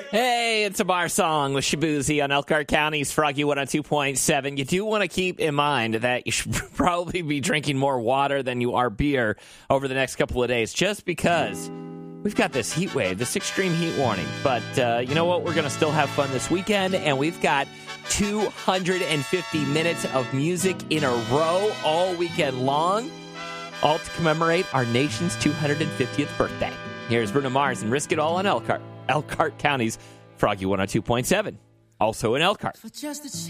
Hey, it's a bar song with Shabuzi on Elkhart County's Froggy 102.7. You do want to keep in mind that you should probably be drinking more water than you are beer over the next couple of days, just because we've got this heat wave, this extreme heat warning. But you know what? We're going to still have fun this weekend, and we've got 250 minutes of music in a row all weekend long, all to commemorate our nation's 250th birthday. Here's Bruno Mars and Risk It All on Elkhart County's Froggy 102.7. Also in Elkhart. For just a